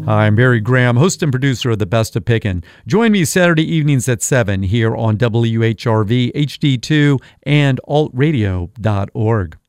Hi, I'm Barry Graham, host and producer of The Best of Pickin'. Join me Saturday evenings at 7 here on WHRV HD2 and altradio.org.